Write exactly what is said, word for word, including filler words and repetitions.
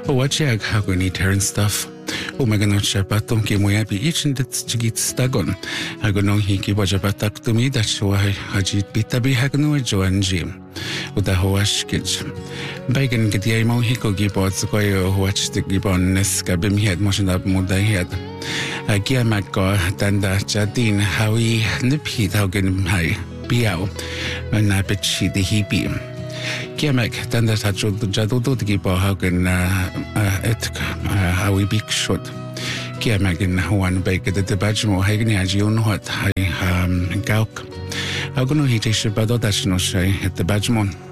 Owachiag haguni Terran stuff. O magano shapatum ki moyabi each and its jigit stagon. Hagono hiki wajabatak to me that show hajit bitabi hagno joan jim. Uda hoashkij. Bagan gediamo hiko gibots goyo watch the gibon neskabim head motion up muda head. Giamako tanda jadin hawi nipit haugen hai biao. Napichi the hippie. Kiamek tanda tacho jadudu gibo haugen et hawi big shot. Kiamek in one bake the bajmo hagni ajion hot hai gauk. Hagono hiti shibado dashno shay at the bajmon.